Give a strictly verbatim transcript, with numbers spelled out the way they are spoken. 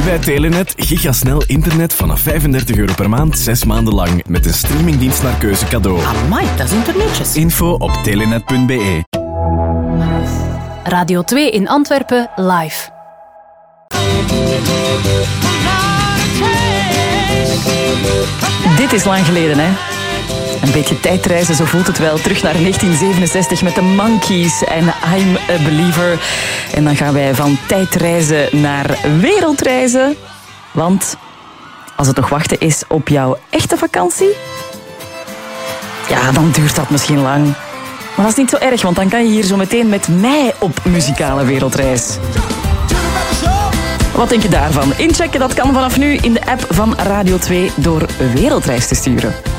bij Telenet gigasnel internet vanaf vijfendertig euro per maand, zes maanden lang. Met een streamingdienst naar keuze cadeau. Amai, dat is internetjes. Info op telenet punt be. Radio twee in Antwerpen live. Dit is lang geleden, hè? Een beetje tijdreizen, zo voelt het wel. Terug naar negentien zevenenzestig met de Monkees en I'm a Believer. En dan gaan wij van tijdreizen naar wereldreizen. Want als het nog wachten is op jouw echte vakantie, ja, dan duurt dat misschien lang. Maar dat is niet zo erg, want dan kan je hier zo meteen met mij op muzikale wereldreis. Wat denk je daarvan? Inchecken, dat kan vanaf nu in de app van Radio twee door Wereldreis te sturen.